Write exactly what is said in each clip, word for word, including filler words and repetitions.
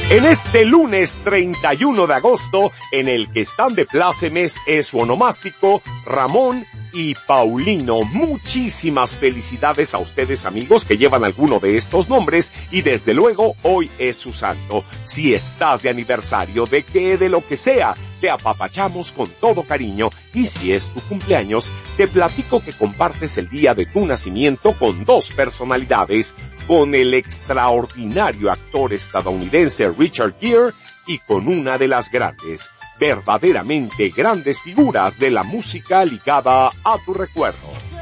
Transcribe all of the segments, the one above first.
En este lunes treinta y uno de agosto, en el que están de plácemes es su onomástico Ramón y Paulino. Muchísimas felicidades a ustedes, amigos, que llevan alguno de estos nombres, y desde luego hoy es su santo. Si estás de aniversario, de que de lo que sea, te apapachamos con todo cariño, y si es tu cumpleaños, te platico que compartes el día de tu nacimiento con dos personalidades, con el extraordinario actor estadounidense Richard Gere y con una de las grandes, verdaderamente grandes figuras de la música ligada a tu recuerdo.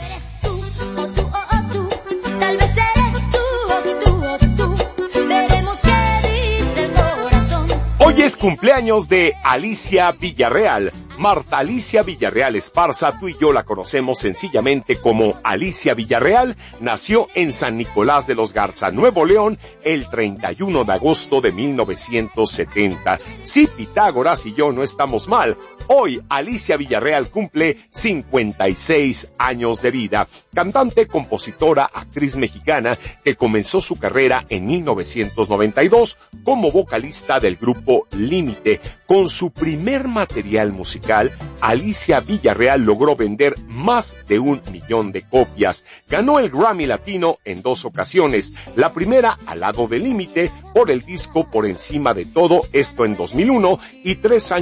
Hoy es cumpleaños de Alicia Villarreal. Marta Alicia Villarreal Esparza, tú y yo la conocemos sencillamente como Alicia Villarreal, nació en San Nicolás de los Garza, Nuevo León, el treinta y uno de agosto de mil novecientos setenta. Si Pitágoras y yo no estamos mal, hoy Alicia Villarreal cumple cincuenta y seis años de vida. Cantante, compositora, actriz mexicana que comenzó su carrera en mil novecientos noventa y dos como vocalista del grupo Límite. Con su primer material musical, Alicia Villarreal logró vender más de un millón de copias. Ganó el Grammy Latino en dos ocasiones. La primera al lado de Límite por el disco Por Encima de Todo, esto en dos mil uno, y tres años